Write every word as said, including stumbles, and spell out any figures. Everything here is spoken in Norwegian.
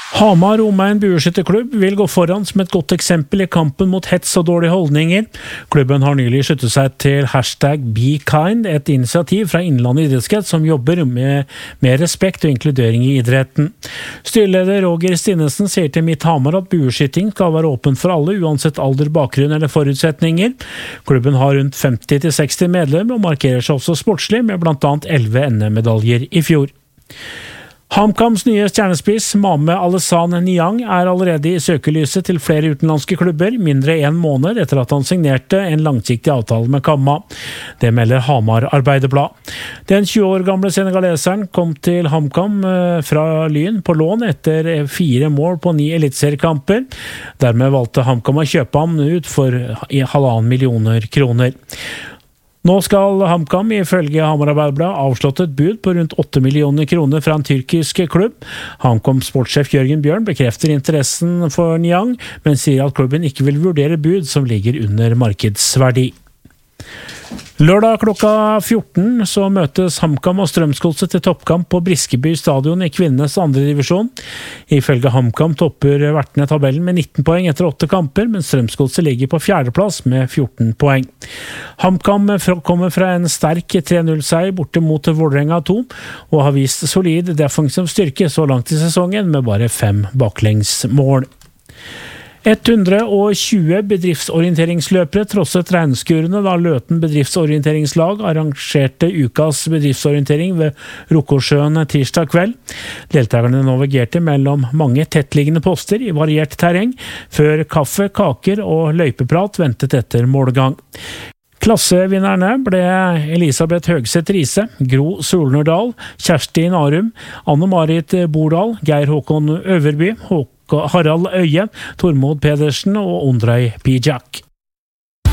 Hamar Omegn bueskytterklubb vil gå foran som et godt eksempel i kampen mot hets og dårlige holdninger. Klubben har nylig sluttet seg til hashtag BeKind, et initiativ fra Innlandet idrettskrets som jobber med, med respekt og inkludering i idretten. Styreleder Roger Stinesen sier til Mitt Hamar at bueskytting skal være åpen for alle, uansett alder, bakgrunn eller forutsetninger. Klubben har rundt femti til seksti medlemmer og markerer seg også sportslig med blant annet elleve N M-medaljer i fjor. HamKams nye stjernespiss, Mame Alessan Niang, er allerede i søkelyset til flere utenlandske klubber, mindre en måned etter at han signerte en langsiktig avtale med Kamma. Det melder Hamar Arbeiderblad. Den tjue år gamle senegaleseren kom til HamKam fra Lyn på lån etter fire mål på ni elitseriekamper. Dermed valgte HamKam å kjøpe ham ut for halvannen millioner kroner. Nå skal HamKam ifølge Hamar Arbeiderblad avslått et bud på rundt åtte millioner kroner fra en tyrkisk klubb. HamKams sportssjef Jørgen Bjørn bekrefter interessen for Niang, men sier at klubben ikke vil vurdere bud som ligger under markedsverdi. Lørdag klokka fjorten så møtes HamKam og Strømsgodset til toppkamp på Briskeby stadion i kvinnenes andre divisjon. Ifølge HamKam topper vertene tabellen med nitten poeng etter åtte kamper, men Strømsgodset ligger på fjerdeplass med fjorten poeng. HamKam kommer fra en sterk tre null-seier borte mot Vålerenga to, og har vist solid defensiv styrke så langt i sesongen med bare fem baklengsmål. hundre og tjue bedriftsorienteringsløpere trosset regnskurene da Løten bedriftsorienteringslag arrangerte ukas bedriftsorientering ved Rokosjøen tirsdag kveld. Deltakerne navigerte mellom mange tettliggende poster i variert terreng, før kaffe, kaker og løypeprat ventet etter målgang. Klassevinnerne ble Elisabeth Høgseth Riise, Gro Solnerdal, Kjersti Narum, Anne-Marit Bordal, Geir Håkon Øverby, Håkon Harald Øye, Tormod Pedersen og Ondrej Pijak.